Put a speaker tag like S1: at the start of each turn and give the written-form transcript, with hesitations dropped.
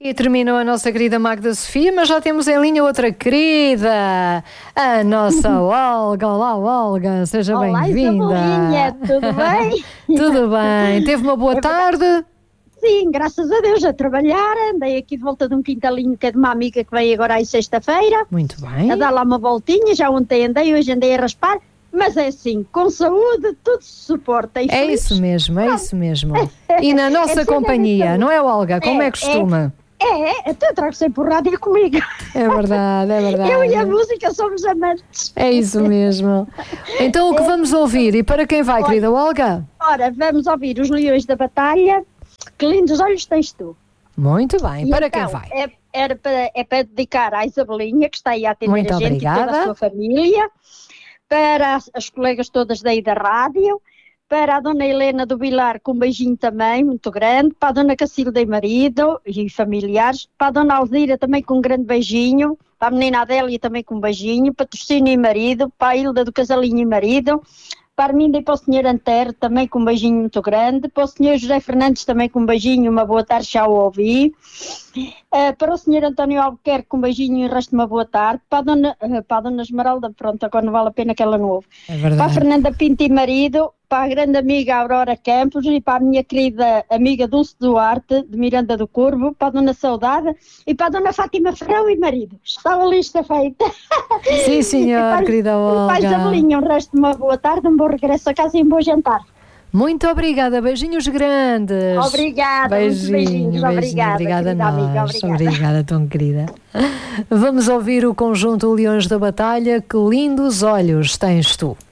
S1: E terminou a nossa querida Magda Sofia, mas já temos em linha outra querida, a nossa Olga. Olá, Olga, seja bem-vinda.
S2: Olá, tudo bem?
S1: Tudo bem. Teve uma boa tarde?
S2: Sim, graças a Deus, a trabalhar. Andei aqui de volta de um quintalinho que é de uma amiga que veio agora aí sexta-feira.
S1: Muito bem.
S2: A dar lá uma voltinha, já ontem andei, hoje andei a raspar. Mas é assim, com saúde, tudo se suporta.
S1: É isso mesmo, é isso mesmo. E na nossa companhia, não é, Olga? Como é costuma?
S2: Até eu trago sempre o rádio comigo.
S1: É verdade, é verdade.
S2: Eu e a música somos amantes.
S1: É isso mesmo. Então o que vamos ouvir? E para quem vai, querida Olga?
S2: Ora, vamos ouvir Os Leões da Batalha. Que lindos olhos tens tu.
S1: Muito bem, para
S2: então,
S1: quem vai?
S2: É para dedicar à Isabelinha, que está aí a atender
S1: Muito
S2: a gente
S1: obrigada.
S2: E toda a sua família, para as colegas todas daí da rádio, para a dona Helena do Vilar, com um beijinho também, muito grande, para a dona Cacilda e marido e familiares, para a dona Alzira também com um grande beijinho, para a menina Adélia também com um beijinho, para a Tocino e marido, para a Hilda do Casalinho e marido, para a Arminda e para o Sr. Antero também com um beijinho muito grande, para o Sr. José Fernandes também com um beijinho, uma boa tarde, já o ouvi, para o Sr. António Albuquerque com um beijinho e o resto de uma boa tarde, para a dona Esmeralda, pronto, agora não vale a pena que ela não ouve, para a Fernanda Pinto e marido, para a grande amiga Aurora Campos e para a minha querida amiga Dulce Duarte, de Miranda do Corvo, para a dona Saudade e para a dona Fátima Ferrão e marido. Está a lista feita.
S1: Sim, senhor, querida Olga.
S2: E para a Isabelinha, um resto de uma boa tarde, um bom regresso a casa e um bom jantar.
S1: Muito obrigada, beijinhos grandes.
S2: Obrigada, beijinhos,
S1: obrigada a nós.
S2: Amiga,
S1: obrigada, tão querida. Vamos ouvir o conjunto Leões da Batalha, que lindos olhos tens tu.